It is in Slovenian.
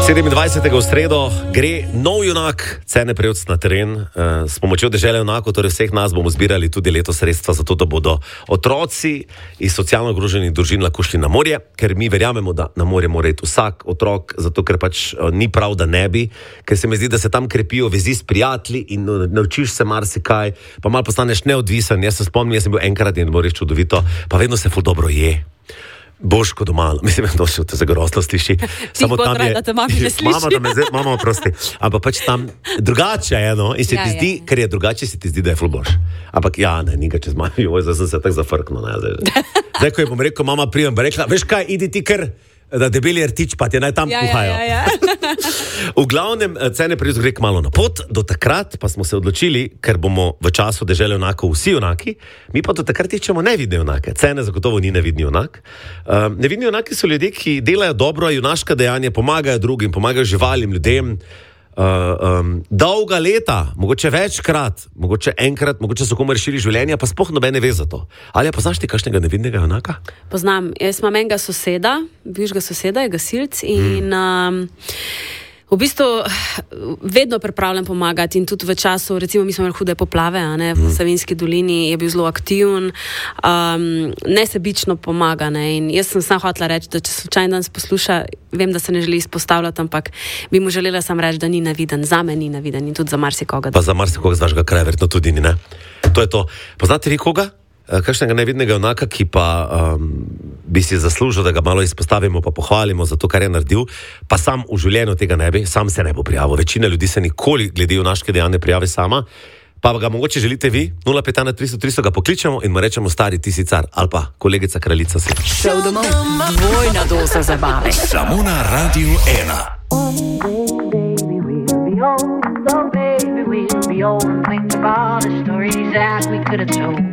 27. v sredo gre nov junak Cene Prevc na teren. S pomočjo Dežele junakov, torej vseh nas, bomo zbirali tudi letos sredstva za to, da bodo otroci iz socialno ogroženih družin lahko šli na morje, ker mi verjamemo, da na morje mora iti vsak otrok, zato ker pač ni prav, da ne bi, ker se mi zdi, da se tam krepijo vezi s prijatelji in naučiš se marsikaj, pa malo postaneš neodvisen. Jaz se spomnim, jaz sem bil enkrat in bilo res čudovito, pa vedno se ful dobro je. Boš kot doma, mislim, da se to grozno sliši. Samo tam je, da te mami ne sliši. Mama, da me zdaj, mama, prosti. Ampak pač tam drugače je, no, in se ti zdi, ker je drugače, se ti zdi, da je ful boš. Ampak ja, ne, nikaj čez mami, zdaj sem se tako zafrknil, ne, zdaj, ko je bom rekel, mama pridem, ba rekla, veš kaj, idi ti kar, da debeli rtič, pa ti naj tam kuhajo. V glavnem, Cene Prevc gre kmalu na pot, do takrat pa smo se odločili, ker bomo v času Dežele junakov vsi junaki, mi pa do takrat iščemo nevidne junake. Cene zagotovo ni nevidni junak. Nevidni junaki so ljudje, ki delajo dobro, junaška dejanja, pomagajo drugim, pomagajo živalim, ljudem, dolga leta, mogoče večkrat, mogoče enkrat, mogoče so komu rešili življenja, pa sploh nobene ve za to. Ali poznaš ti kakšnega nevidnega junaka? Poznam, jaz imam enega soseda, bivšega soseda, je gasilc in v bistvu vedno pripravljam pomagati in tudi v času, recimo mi smo imeli hude poplave, v Savinjski dolini, je bil zelo aktiven, nesebično pomaga, in jaz sem sam hotela reči, da če slučajno danes posluša, vem, da se ne želi izpostavljati, ampak bi mu želela sam reči, da ni neviden, za me ni neviden in tudi za marsikoga. Pa za marsikoga z vašega kraja verjetno tudi ni, ne? To je to. Poznate vi koga? Kakšnega nevidnega junaka, ki pa bi si zaslužil, da ga malo izpostavimo, pa pohvalimo za to, kar je naredil, pa sam v življenju tega ne bi, sam se ne bo prijavil. Večina ljudi se nikoli glede junaške dejanja prijavi sama, pa ga mogoče želite vi, 051 300 ga pokličemo in mu rečemo, stari ti si car, ali pa kolegica kraljica si. Šel domov, dvojna doza zabave. Samo na Radiu 1.